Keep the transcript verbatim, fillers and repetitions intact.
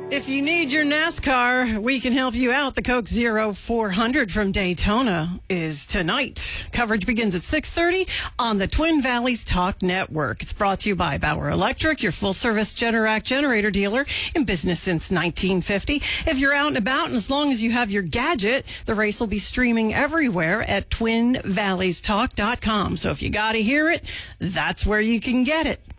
If you need your NASCAR, we can help you out. The Coke Zero four hundred from Daytona is tonight. Coverage begins at six thirty on the Twin Valleys Talk Network. It's brought to you by Bauer Electric, your full-service Generac generator dealer in business since nineteen fifty. If you're out and about, and as long as you have your gadget, the race will be streaming everywhere at twin valleys talk dot com. So if you got to hear it, that's where you can get it.